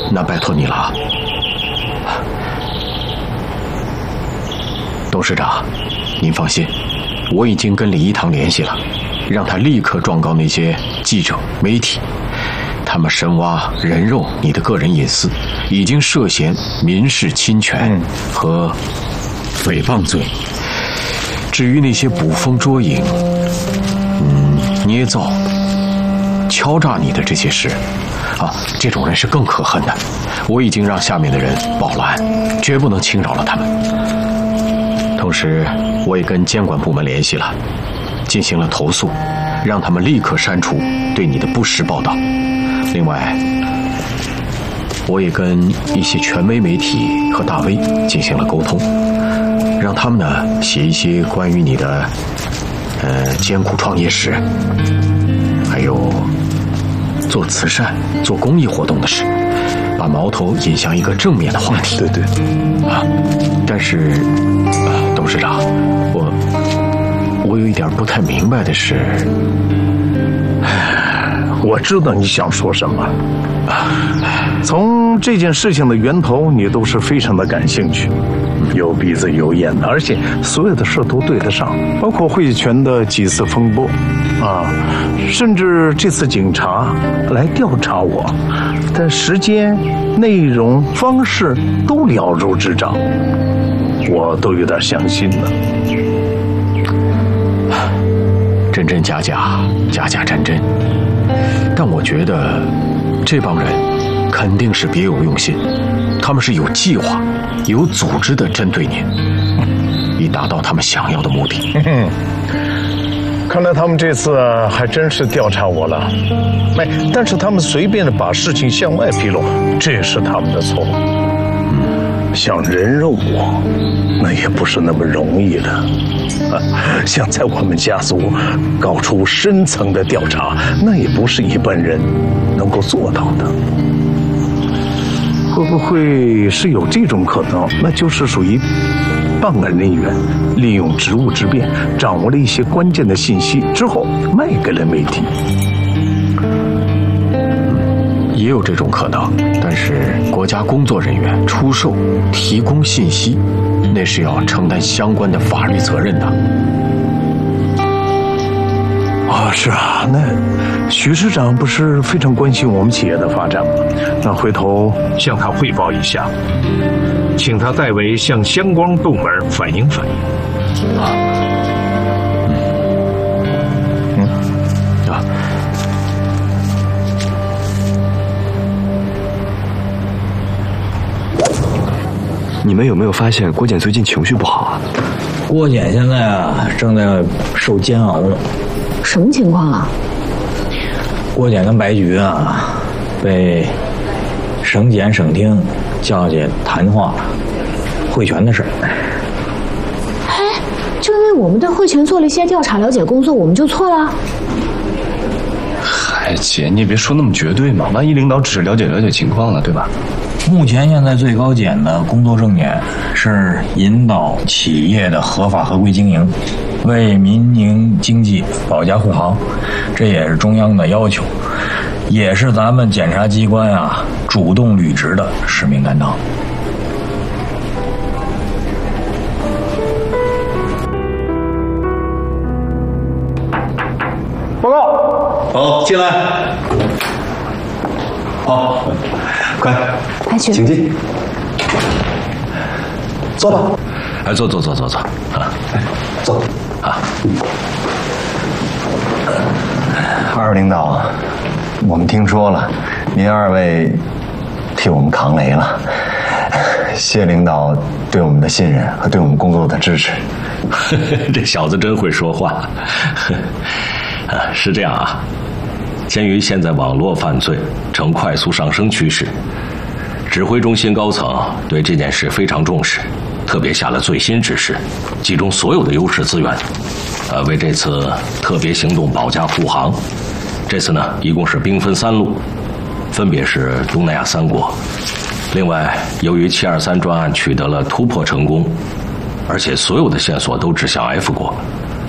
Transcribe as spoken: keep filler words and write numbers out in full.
那拜托你了啊。董事长，您放心，我已经跟李一堂联系了，让他立刻状告那些记者、媒体，他们深挖人肉你的个人隐私，已经涉嫌民事侵权和诽谤罪。至于那些捕风捉影、嗯，捏造、敲诈你的这些事，啊，这种人是更可恨的。我已经让下面的人报了案，绝不能轻饶了他们。同时，我也跟监管部门联系了，进行了投诉，让他们立刻删除对你的不实报道。另外，我也跟一些权威媒体和大 V 进行了沟通，让他们呢写一些关于你的呃艰苦创业史，还有做慈善、做公益活动的事，把矛头引向一个正面的话题。 对对， 啊，但是，呃，董事长，我我有一点不太明白的是， 我知道你想说什么。从这件事情的源头，你都是非常的感兴趣，有鼻子有眼的，而且所有的事都对得上，包括汇泉的几次风波，啊，甚至这次警察来调查我的时间、内容、方式都了如指掌，我都有点相信了。 真真假假，假假真真，但我觉得这帮人肯定是别有用心，他们是有计划、有组织的针对您，以达到他们想要的目的。 看来他们这次还真是调查我了，哎，但是他们随便的把事情向外披露，这也是他们的错。想人肉我，那也不是那么容易的。想在我们家族搞出深层的调查，那也不是一般人能够做到的。会不会是有这种可能？那就是属于办案人员利用职务之便，掌握了一些关键的信息之后，卖给了媒体。 也有这种可能，但是国家工作人员出售、提供信息，那是要承担相关的法律责任的。 啊，是啊，那徐市长不是非常关心我们企业的发展吗？那回头向他汇报一下，请他代为向相关部门反映反映。啊，嗯，嗯，啊。 你们有没有发现郭简最近情绪不好啊？ 郭简现在啊正在受煎熬呢。 什么情况啊？ 郭简跟白菊啊被省检省厅叫去谈话，汇泉的事儿。 嘿，就因为我们对汇泉做了一些调查了解工作，我们就错了？ 嗨，姐，你也别说那么绝对嘛，万一领导只是了解了解情况了，对吧？ 目前现在最高检的工作重点是引导企业的合法合规经营，为民营经济保驾护航，这也是中央的要求，也是咱们检察机关啊主动履职的使命担当。 报告。 好，进来。好，快， 白菊， 请进。坐吧。哎，坐坐坐坐坐。啊，坐。啊。 二位领导，我们听说了，您二位替我们扛雷了，谢领导对我们的信任和对我们工作的支持。 这小子真会说话。啊，是这样啊。鉴于现在网络犯罪呈快速上升趋势，指挥中心高层对这件事非常重视，特别下了最新指示，集中所有的优势资源，呃，为这次特别行动保驾护航。这次呢，一共是兵分三路，分别是东南亚三国。另外，由于七二三专案取得了突破成功，而且所有的线索都指向 F 国，